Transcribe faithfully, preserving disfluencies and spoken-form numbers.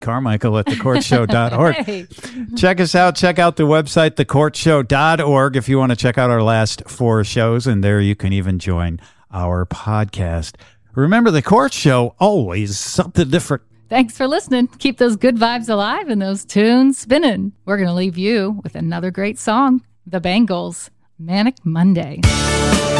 Carmichael at the court show dot org. Hey. Check us out. Check out the website, the court show dot org, if you want to check out our last four shows. And there you can even join our podcast. Remember, the Court Show, always something different. Thanks for listening. Keep those good vibes alive and those tunes spinning. We're going to leave you with another great song, The Bangles, Manic Monday.